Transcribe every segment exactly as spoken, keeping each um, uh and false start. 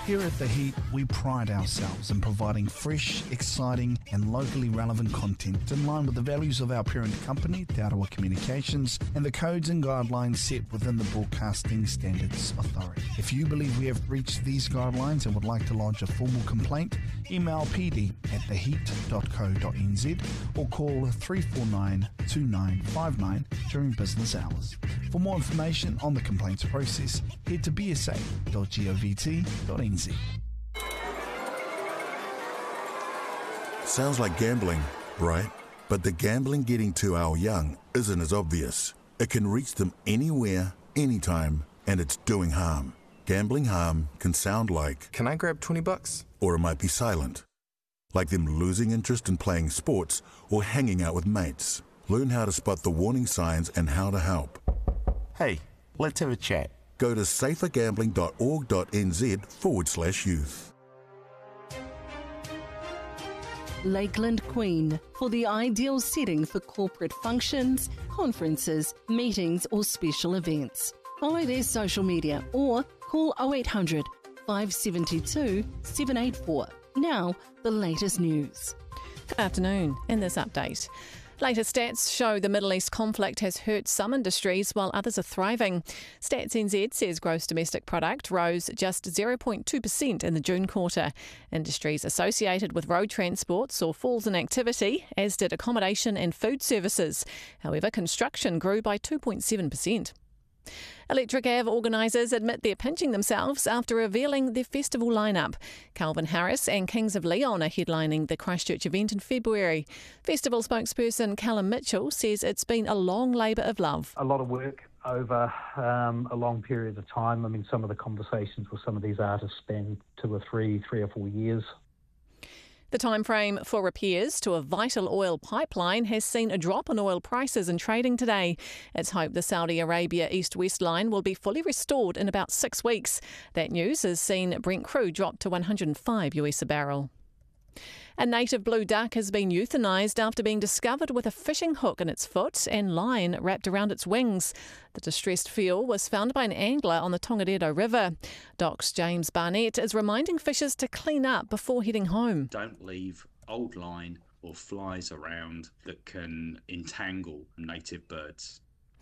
Here at The Heat, we pride ourselves in providing fresh, exciting and locally relevant content in line with the values of our parent company, Te Arawa Communications, and the codes and guidelines set within the Broadcasting Standards Authority. If you believe we have breached these guidelines and would like to lodge a formal complaint, email p d at the heat dot co dot n z or call three four nine, two nine five nine during business hours. For more information on the complaints process, head to b s a dot govt dot n z. Sounds like gambling, right? But the gambling getting to our young isn't as obvious. It can reach them anywhere, anytime, and it's doing harm. Gambling harm can sound like, "Can I grab twenty bucks? Or it might be silent. Like them losing interest in playing sports or hanging out with mates. Learn how to spot the warning signs and how to help. Hey, let's have a chat." Go to safergambling.org.nz forward slash youth. Lakeland Queen, for the ideal setting for corporate functions, conferences, meetings or special events. Follow their social media or call oh eight hundred, five seven two, seven eight four. Now, the latest news. Good afternoon. In this update, latest stats show the Middle East conflict has hurt some industries while others are thriving. Stats N Z says gross domestic product rose just zero point two percent in the June quarter. Industries associated with road transport saw falls in activity, as did accommodation and food services. However, construction grew by two point seven percent. Electric Ave organisers admit they're pinching themselves after revealing their festival lineup. Calvin Harris and Kings of Leon are headlining the Christchurch event in February. Festival spokesperson Callum Mitchell says it's been a long labour of love. A lot of work over um, a long period of time. I mean, some of the conversations with some of these artists span two or three, three or four years. The time frame for repairs to a vital oil pipeline has seen a drop in oil prices and trading today. It's hoped the Saudi Arabia east-west line will be fully restored in about six weeks. That news has seen Brent crude drop to one hundred five US a barrel. A native blue duck has been euthanised after being discovered with a fishing hook in its foot and line wrapped around its wings. The distressed feel was found by an angler on the Tongariro River. Doc's James Barnett is reminding fishers to clean up before heading home. Don't leave old line or flies around that can entangle native birds.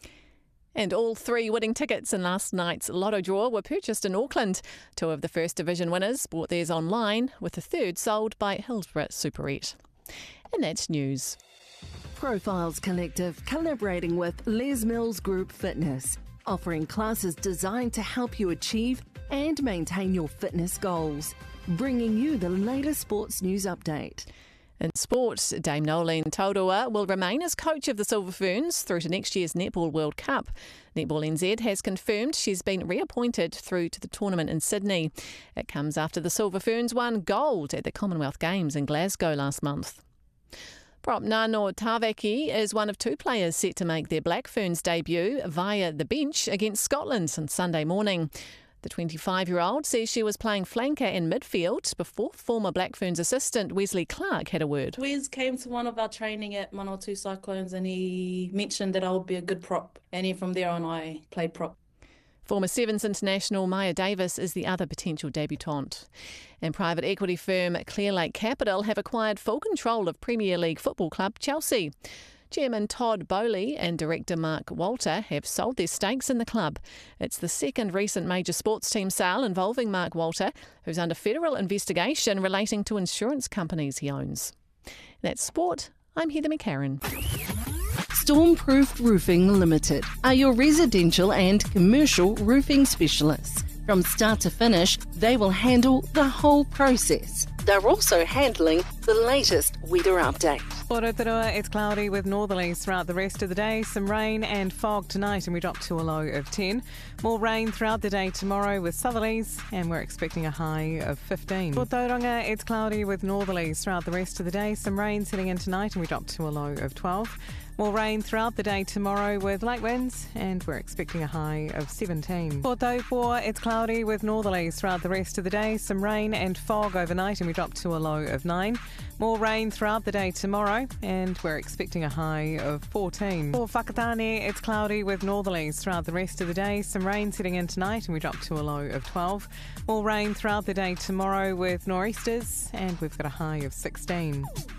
And all three winning tickets in last night's lotto draw were purchased in Auckland. Two of the First Division winners bought theirs online, with the third sold by Hillsborough Superette. And that's news. Profiles Collective collaborating with Les Mills Group Fitness, offering classes designed to help you achieve and maintain your fitness goals. Bringing you the latest sports news update. In sport, Dame Nolene Taurua will remain as coach of the Silver Ferns through to next year's Netball World Cup. Netball N Z has confirmed she's been reappointed through to the tournament in Sydney. It comes after the Silver Ferns won gold at the Commonwealth Games in Glasgow last month. Prop Nano Tavaki is one of two players set to make their Black Ferns debut via the bench against Scotland on Sunday morning. The twenty-five-year-old says she was playing flanker in midfield before former Black Ferns assistant Wesley Clark had a word. Wes came to one of our training at Manawatu Cyclones and he mentioned that I would be a good prop. And then from there on I played prop. Former Sevens international Maya Davis is the other potential debutante. And private equity firm Clearlake Capital have acquired full control of Premier League football club Chelsea. Chairman Todd Bowley and director Mark Walter have sold their stakes in the club. It's the second recent major sports team sale involving Mark Walter, who's under federal investigation relating to insurance companies he owns. That's sport. I'm Heather McCarran. Stormproof Roofing Limited are your residential and commercial roofing specialists. From start to finish, they will handle the whole process. They're also handling the latest weather update. For Rotorua, it's cloudy with northerlies throughout the rest of the day. Some rain and fog tonight and we drop to a low of ten. More rain throughout the day tomorrow with southerlies and we're expecting a high of fifteen. For Tauranga, it's cloudy with northerlies throughout the rest of the day. Some rain setting in tonight and we drop to a low of twelve. More rain throughout the day tomorrow with light winds, and we're expecting a high of seventeen. For Taupo, it's cloudy with northerlies throughout the rest of the day. Some rain and fog overnight, and we drop to a low of nine. More rain throughout the day tomorrow, and we're expecting a high of fourteen. For Whakatane, it's cloudy with northerlies throughout the rest of the day. Some rain setting in tonight, and we drop to a low of twelve. More rain throughout the day tomorrow with nor'easters, and we've got a high of sixteen.